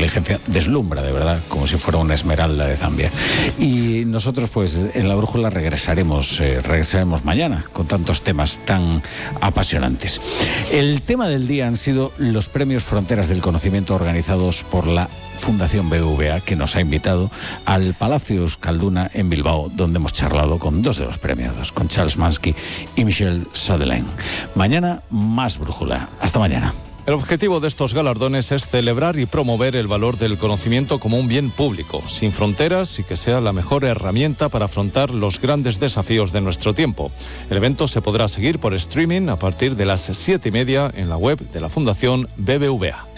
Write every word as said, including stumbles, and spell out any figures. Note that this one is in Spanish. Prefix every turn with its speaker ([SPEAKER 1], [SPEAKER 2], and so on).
[SPEAKER 1] inteligencia deslumbra, de verdad, como si fuera una esmeralda de Zambia. Y nosotros, pues, en La Brújula regresaremos, eh, regresaremos mañana con tantos temas tan apasionantes. El tema del día han sido los premios Fronteras del Conocimiento organizados por la Fundación B B V A, que nos ha invitado al Palacio Euskalduna en Bilbao, donde hemos charlado con dos de los premiados, con Charles Mansky y Michel Sutherland. Mañana, más Brújula. Hasta mañana.
[SPEAKER 2] El objetivo de estos galardones es celebrar y promover el valor del conocimiento como un bien público, sin fronteras, y que sea la mejor herramienta para afrontar los grandes desafíos de nuestro tiempo. El evento se podrá seguir por streaming a partir de las siete y media en la web de la Fundación B B V A.